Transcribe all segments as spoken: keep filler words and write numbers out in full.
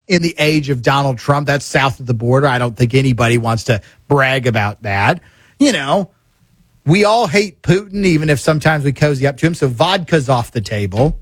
in the age of Donald Trump. That's south of the border. I don't think anybody wants to brag about that. You know, we all hate Putin, even if sometimes we cozy up to him. So vodka's off the table.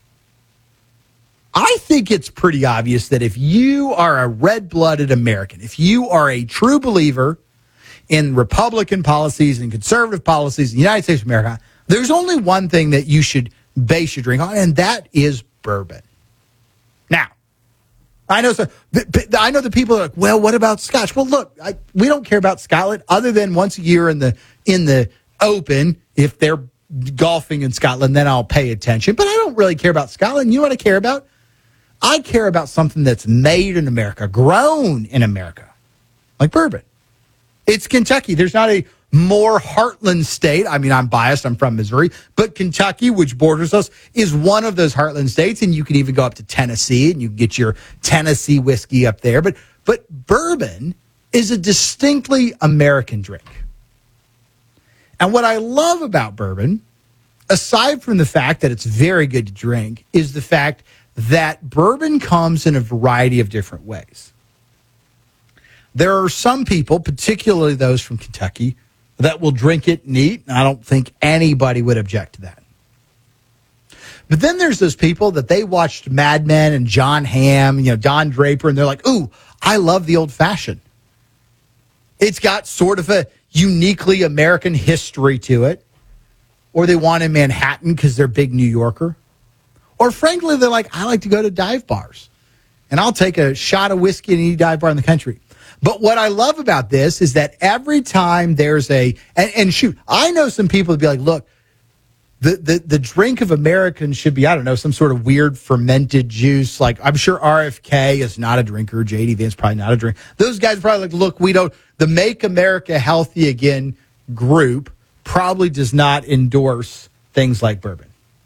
I think it's pretty obvious that if you are a red-blooded American, if you are a true believer in Republican policies and conservative policies in the United States of America, there's only one thing that you should base your drink on, and that is bourbon. Now, I know so. I know the people are like, well, what about Scotch? Well, look, I, we don't care about Scotland other than once a year in the in the Open. If they're golfing in Scotland, then I'll pay attention. But I don't really care about Scotland. You know what I care about? I care about something that's made in America, grown in America, like bourbon. It's Kentucky. There's not a more heartland state. I mean, I'm biased. I'm from Missouri. But Kentucky, which borders us, is one of those heartland states. And you can even go up to Tennessee, and you can get your Tennessee whiskey up there. But, but bourbon is a distinctly American drink. And what I love about bourbon, aside from the fact that it's very good to drink, is the fact that bourbon comes in a variety of different ways. There are some people, particularly those from Kentucky, that will drink it neat. And I don't think anybody would object to that. But then there's those people that they watched Mad Men and John Hamm, you know, Don Draper, and they're like, ooh, I love the old fashioned. It's got sort of a uniquely American history to it. Or they want in Manhattan because they're a big New Yorker. Or frankly, they're like, I like to go to dive bars. And I'll take a shot of whiskey in any dive bar in the country. But what I love about this is that every time there's a, and, and shoot, I know some people would be like, look, the, the, the drink of Americans should be, I don't know, some sort of weird fermented juice. Like, I'm sure R F K is not a drinker. J D Vance probably not a drinker. Those guys are probably like, look, we don't, the Make America Healthy Again group probably does not endorse things like bourbon.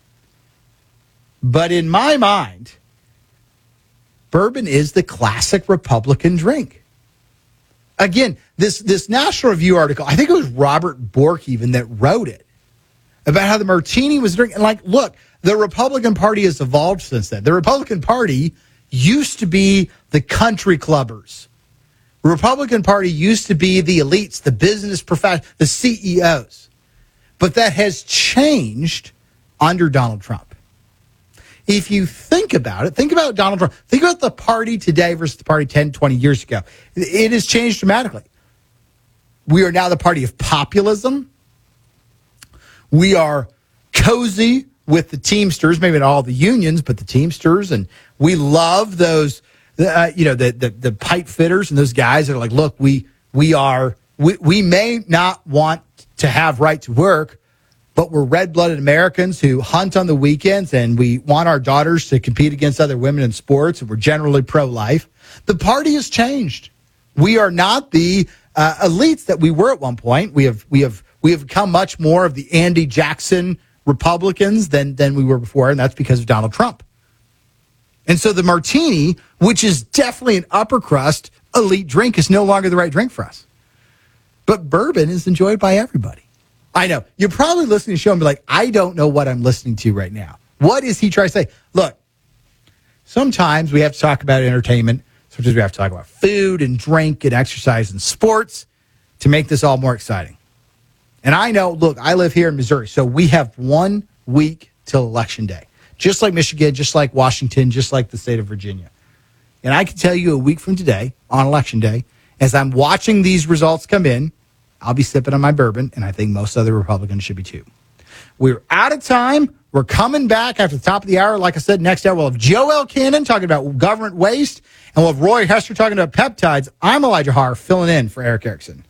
But in my mind, bourbon is the classic Republican drink. Again, this, this National Review article, I think it was Robert Bork even that wrote it, about how the martini was drinking. And like, look, the Republican Party has evolved since then. The Republican Party used to be the country clubbers. The Republican Party used to be the elites, the business professionals, the C E Os. But that has changed under Donald Trump. If you think about it, think about Donald Trump. Think about the party today versus the party ten, twenty years ago. It has changed dramatically. We are now the party of populism. We are cozy with the Teamsters, maybe not all the unions, but the Teamsters. And we love those, uh, you know, the, the, the pipe fitters and those guys that are like, look, we, we are, we, we may not want to have right to work, but we're red-blooded Americans who hunt on the weekends, and we want our daughters to compete against other women in sports, and we're generally pro-life. The party has changed. We are not the uh, elites that we were at one point. We have we have we have become much more of the Andy Jackson Republicans than than we were before, and that's because of Donald Trump. And so the martini, which is definitely an upper crust elite drink, is no longer the right drink for us. But bourbon is enjoyed by everybody. I know. You're probably listening to the show and be like, I don't know what I'm listening to right now. What is he trying to say? Look, sometimes we have to talk about entertainment. Sometimes we have to talk about food and drink and exercise and sports to make this all more exciting. And I know, look, I live here in Missouri, so we have one week till Election Day. Just like Michigan, just like Washington, just like the state of Virginia. And I can tell you a week from today, on Election Day, as I'm watching these results come in, I'll be sipping on my bourbon, and I think most other Republicans should be too. We're out of time. We're coming back after the top of the hour. Like I said, next hour we'll have Joel Cannon talking about government waste, and we'll have Roy Hester talking about peptides. I'm Elijah Haar, filling in for Eric Erickson.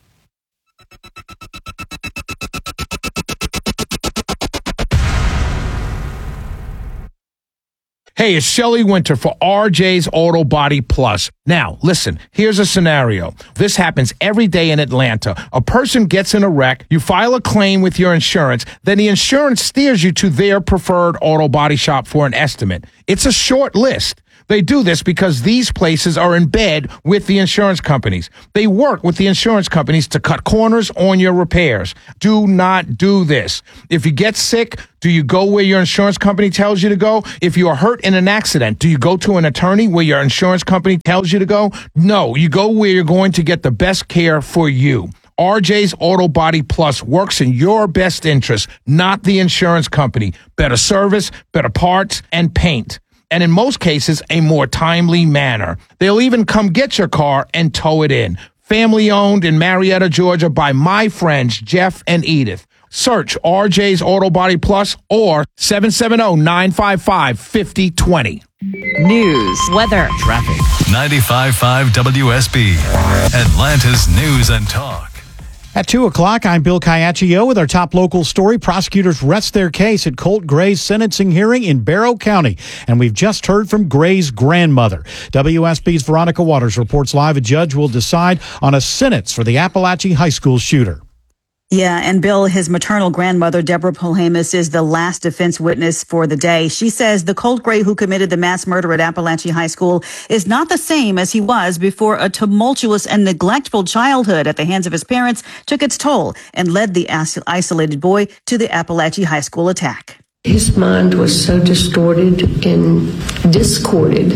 Hey, it's Shelley Winter for R J's Auto Body Plus. Now, listen, here's a scenario. This happens every day in Atlanta. A person gets in a wreck, you file a claim with your insurance, then the insurance steers you to their preferred auto body shop for an estimate. It's a short list. They do this because these places are in bed with the insurance companies. They work with the insurance companies to cut corners on your repairs. Do not do this. If you get sick, do you go where your insurance company tells you to go? If you are hurt in an accident, do you go to an attorney where your insurance company tells you to go? No, you go where you're going to get the best care for you. R J's Auto Body Plus works in your best interest, not the insurance company. Better service, better parts, and paint. And in most cases, a more timely manner. They'll even come get your car and tow it in. Family owned in Marietta, Georgia by my friends Jeff and Edith. Search R J's Auto Body Plus or seven seven zero, nine five five, five zero two zero. News, weather, traffic. ninety-five point five W S B, Atlanta's News and Talk. At two o'clock, I'm Bill Caiaccio with our top local story. Prosecutors rest their case at Colt Gray's sentencing hearing in Barrow County. And we've just heard from Gray's grandmother. W S B's Veronica Waters reports live a judge will decide on a sentence for the Appalachian High School shooter. Yeah, and Bill, his maternal grandmother, Deborah Polhamus, is the last defense witness for the day. She says the Colt Gray who committed the mass murder at Appalachian High School is not the same as he was before a tumultuous and neglectful childhood at the hands of his parents took its toll and led the isolated boy to the Appalachian High School attack. His mind was so distorted and discorded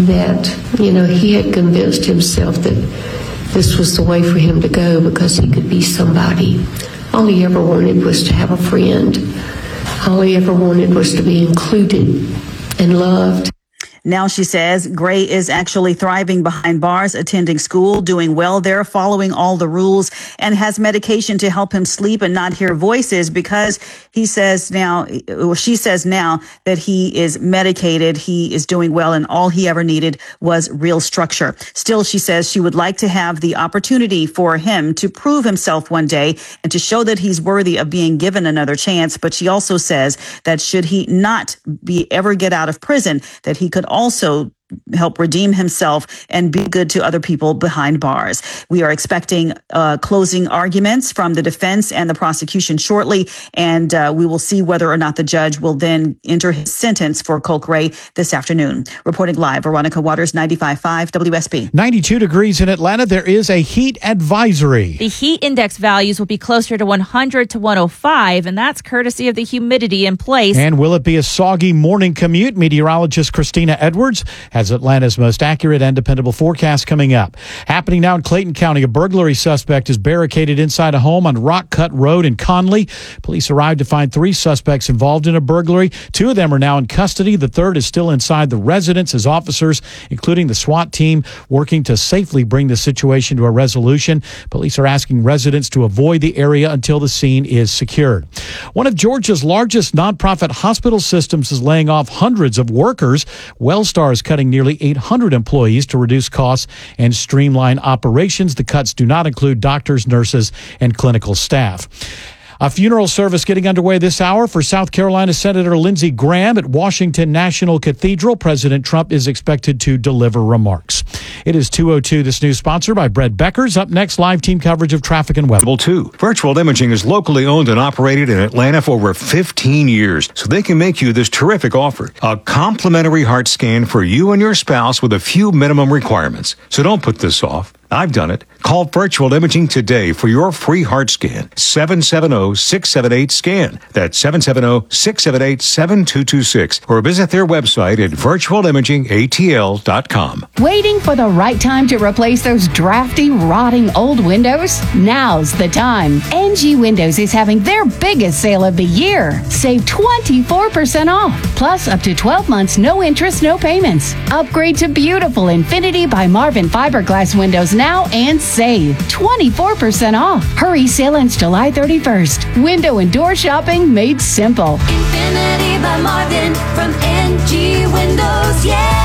that, you know, he had convinced himself that this was the way for him to go because he could be somebody. All he ever wanted was to have a friend. All he ever wanted was to be included and loved. Now, she says, Gray is actually thriving behind bars, attending school, doing well there, following all the rules, and has medication to help him sleep and not hear voices because he says now, or she says now that he is medicated, he is doing well, and all he ever needed was real structure. Still, she says she would like to have the opportunity for him to prove himself one day and to show that he's worthy of being given another chance. But she also says that should he not be ever get out of prison, that he could also help redeem himself and be good to other people behind bars. We are expecting uh, closing arguments from the defense and the prosecution shortly, and uh, we will see whether or not the judge will then enter his sentence for Colt Gray this afternoon. Reporting live, Veronica Waters, ninety-five point five W S B. ninety-two degrees in Atlanta. There is a heat advisory. The heat index values will be closer to one hundred to one oh five, and that's courtesy of the humidity in place. And will it be a soggy morning commute? Meteorologist Christina Edwards has Atlanta's most accurate and dependable forecast coming up. Happening now in Clayton County, a burglary suspect is barricaded inside a home on Rock Cut Road in Conley. Police arrived to find three suspects involved in a burglary. Two of them are now in custody. The third is still inside the residence as officers, including the SWAT team, working to safely bring the situation to a resolution. Police are asking residents to avoid the area until the scene is secured. One of Georgia's largest nonprofit hospital systems is laying off hundreds of workers. Wellstar is cutting nearly eight hundred employees to reduce costs and streamline operations. The cuts do not include doctors, nurses, and clinical staff. A funeral service getting underway this hour for South Carolina Senator Lindsey Graham at Washington National Cathedral. President Trump is expected to deliver remarks. It is two oh two. This news sponsored by Brett Beckers. Up next, live team coverage of traffic and weather. Two. Virtual Imaging is locally owned and operated in Atlanta for over fifteen years, so they can make you this terrific offer. A complimentary heart scan for you and your spouse with a few minimum requirements. So don't put this off. I've done it. Call Virtual Imaging today for your free heart scan. seven seven zero, six seven eight, SCAN. That's seven seven zero, six seven eight, seven two two six. Or visit their website at virtual imaging a t l dot com. Waiting for the right time to replace those drafty, rotting old windows? Now's the time. N G Windows is having their biggest sale of the year. Save twenty-four percent off. Plus up to twelve months, no interest, no payments. Upgrade to beautiful Infinity by Marvin fiberglass windows now and save twenty-four percent off. Hurry, sale ends July thirty-first. Window and door shopping made simple. Infinity by Marvin from N G Windows, yeah!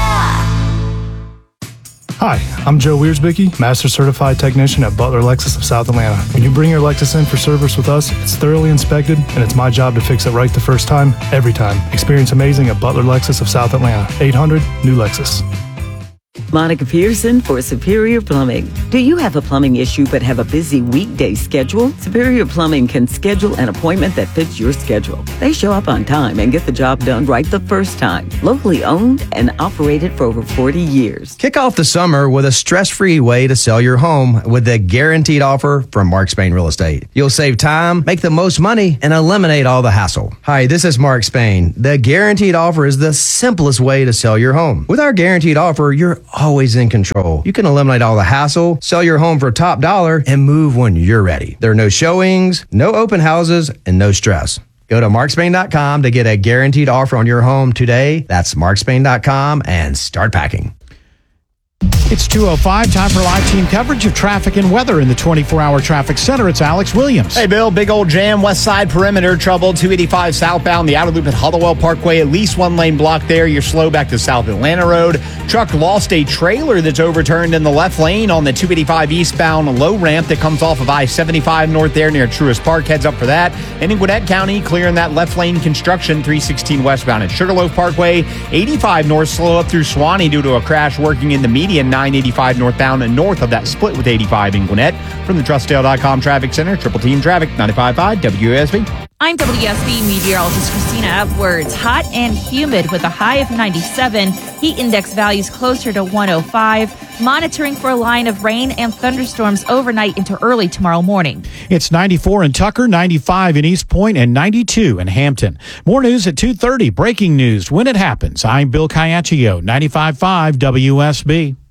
Hi, I'm Joe Wiersbicky, Master Certified Technician at Butler Lexus of South Atlanta. When you bring your Lexus in for service with us, it's thoroughly inspected, and it's my job to fix it right the first time, every time. Experience amazing at Butler Lexus of South Atlanta. eight hundred, new Lexus. Monica Pearson for Superior Plumbing. Do you have a plumbing issue but have a busy weekday schedule? Superior Plumbing can schedule an appointment that fits your schedule. They show up on time and get the job done right the first time. Locally owned and operated for over forty years. Kick off the summer with a stress-free way to sell your home with the guaranteed offer from Mark Spain Real Estate. You'll save time, make the most money, and eliminate all the hassle. Hi, this is Mark Spain. The guaranteed offer is the simplest way to sell your home. With our guaranteed offer, you're always in control. You can eliminate all the hassle, sell your home for top dollar, and move when you're ready. There are no showings, no open houses, and no stress. Go to mark spain dot com to get a guaranteed offer on your home today. That's mark spain dot com and start packing. It's two oh five, time for live team coverage of traffic and weather in the twenty-four hour traffic center. It's Alex Williams. Hey, Bill, big old jam, west side perimeter, trouble, two eighty-five southbound, the outer loop at Hollowell Parkway, at least one lane block there. You're slow back to South Atlanta Road. Truck lost a trailer that's overturned in the left lane on the two eighty-five eastbound low ramp that comes off of I seventy-five north there near Truist Park. Heads up for that. And in Gwinnett County, clearing that left lane construction, three sixteen westbound at Sugarloaf Parkway, eighty-five north, slow up through Swanee due to a crash working in the median, nine eighty-five northbound and north of that split with eighty-five in Gwinnett. From the Trustdale dot com Traffic Center, Triple Team Traffic, ninety-five point five W S B. I'm W S B meteorologist Christina Edwards. Hot and humid with a high of ninety-seven. Heat index values closer to one oh five. Monitoring for a line of rain and thunderstorms overnight into early tomorrow morning. It's ninety-four in Tucker, ninety-five in East Point, and ninety-two in Hampton. More news at two thirty. Breaking news when it happens. I'm Bill Caiaccio, ninety-five point five W S B.